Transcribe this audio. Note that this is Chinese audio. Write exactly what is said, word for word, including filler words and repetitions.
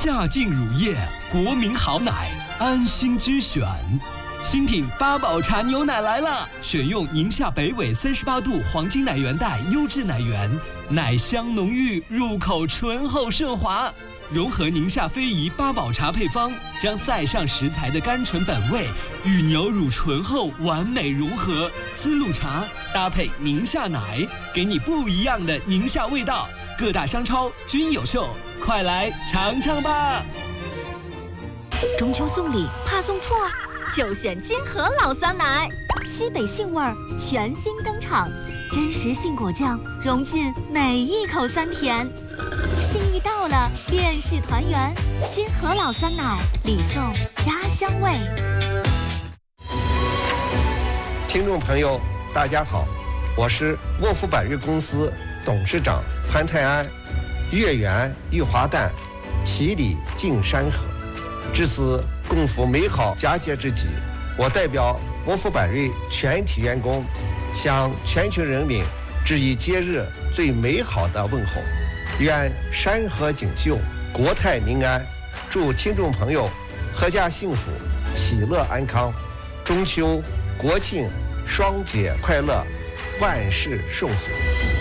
夏净乳液，国民好奶，安心之选。新品八宝茶牛奶来了，选用宁夏北纬三十八度黄金奶源带优质奶源，奶香浓郁，入口醇厚顺滑。融合宁夏非遗八宝茶配方，将塞上食材的甘醇本味与牛乳醇厚完美融合。丝路茶搭配宁夏奶，给你不一样的宁夏味道。各大商超均有售，快来尝尝吧！ 中秋送礼怕送错，就选金河老酸奶，西北杏味儿全新登场，真实杏果酱融进每一口酸甜。心意到了，便是团圆。金河老酸奶，礼送家乡味。 听众朋友，大家好，我是沃福百瑞公司董事长潘泰安。月圆玉华诞，其礼敬山河。至此共赴美好佳节之际，我代表沃福百瑞全体员工，向全球人民致以节日最美好的问候。愿山河锦绣，国泰民安。祝听众朋友阖家幸福，喜乐安康。中秋、国庆双节快乐，万事顺遂。